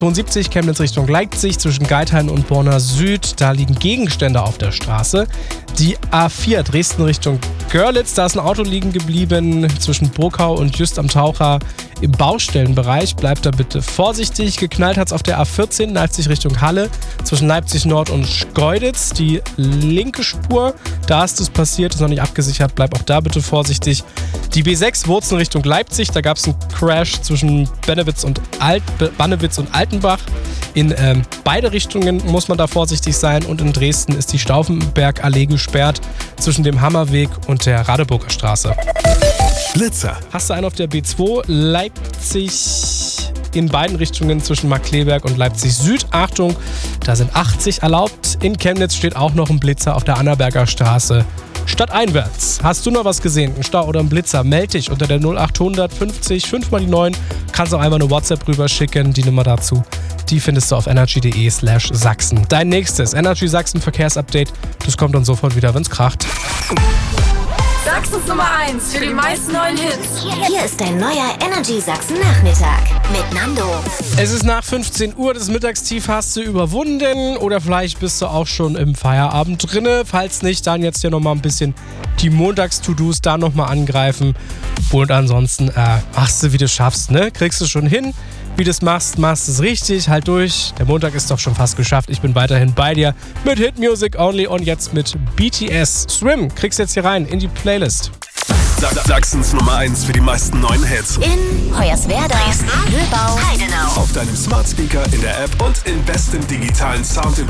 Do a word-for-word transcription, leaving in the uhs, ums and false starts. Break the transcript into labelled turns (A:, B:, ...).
A: siebzig Chemnitz Richtung Leipzig zwischen Geithain und Borna Süd. Da liegen Gegenstände auf der Straße. Die A vier Dresden Richtung Görlitz. Da ist ein Auto liegen geblieben zwischen Burkau und Just am Taucher im Baustellenbereich. Bleibt da bitte vorsichtig. Geknallt hat es auf der A vierzehn Leipzig Richtung Halle zwischen Leipzig Nord und Schkeuditz. Die linke Spur, da ist es passiert, ist noch nicht abgesichert. Bleibt auch da bitte vorsichtig. Die B sechs Wurzen Richtung Leipzig. Da gab es einen Crash zwischen Bannewitz und, Alt, Bannewitz und Altenbach. In ähm, beide Richtungen muss man da vorsichtig sein. Und in Dresden ist die Stauffenbergallee gesperrt zwischen dem Hammerweg und der Radeburger Straße.
B: Blitzer.
A: Hast du einen auf der B zwei Leipzig in beiden Richtungen zwischen Markkleeberg und Leipzig Süd. Achtung, da sind achtzig erlaubt. In Chemnitz steht auch noch ein Blitzer auf der Annaberger Straße. Stadteinwärts. Hast du noch was gesehen? Ein Stau oder ein Blitzer? Meld dich unter der null achthundert fünfzig fünf mal die neun. Kannst auch einfach eine WhatsApp rüberschicken. Die Nummer dazu, die findest du auf energy.de slash Sachsen. Dein nächstes Energy Sachsen Verkehrsupdate. Das kommt dann sofort wieder, wenn's kracht.
C: Sachsens Nummer eins für die meisten neuen Hits.
D: Hier ist dein neuer Energy Sachsen Nachmittag mit Nando.
A: Es ist nach fünfzehn Uhr, das Mittagstief hast du überwunden oder vielleicht bist du auch schon im Feierabend drinne. Falls nicht, dann jetzt hier nochmal ein bisschen die Montags-To-Dos da nochmal angreifen. Und ansonsten äh, machst du, wie du schaffst, ne? Kriegst du schon hin. Wie du es machst, machst du es richtig. Halt durch. Der Montag ist doch schon fast geschafft. Ich bin weiterhin bei dir mit Hit Music Only und jetzt mit B T S. Swim kriegst jetzt hier rein in die Playlist.
B: Sachsens Nummer eins für die meisten neuen Hits.
D: In Hoyerswerda, Dresden, Mühlbau, Heidenau.
B: Auf deinem Smart Speaker, in der App und im besten digitalen Sound